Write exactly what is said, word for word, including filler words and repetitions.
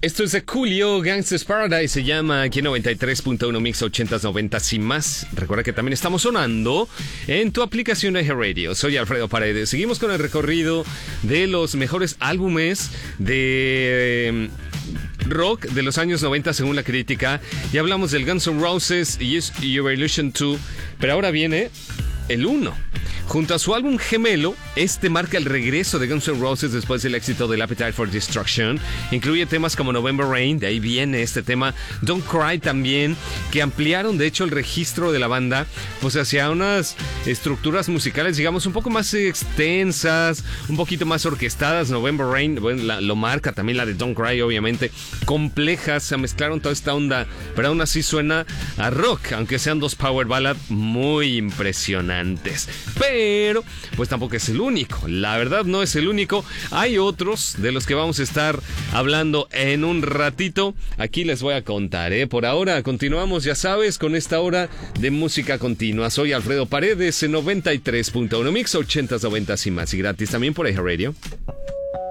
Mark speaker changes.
Speaker 1: Esto es de Coolio, Gangsta's Paradise, se llama aquí en noventa y tres punto uno Mix ochentas, noventas y más. Recuerda que también estamos sonando en tu aplicación de iHeartRadio. Soy Alfredo Paredes. Seguimos con el recorrido de los mejores álbumes de rock de los años noventa según la crítica. Ya hablamos del Guns N' Roses y Use Your Illusion dos, pero ahora viene el uno. Junto a su álbum gemelo, este marca el regreso de Guns N' Roses después del éxito del Appetite for Destruction. Incluye temas como November Rain, de ahí viene este tema, Don't Cry también, que ampliaron de hecho el registro de la banda pues hacia unas estructuras musicales, digamos, un poco más extensas, un poquito más orquestadas. November Rain, bueno, la, lo marca también la de Don't Cry, obviamente, complejas, se mezclaron toda esta onda, pero aún así suena a rock, aunque sean dos power ballad muy impresionantes. Pero, pues tampoco es el único. La verdad no es el único. Hay otros de los que vamos a estar hablando en un ratito. Aquí les voy a contar, ¿eh? Por ahora continuamos, ya sabes, con esta hora de música continua. Soy Alfredo Paredes en noventa y tres punto uno Mix, ochentas, noventas y más. Y gratis también por iHeartRadio.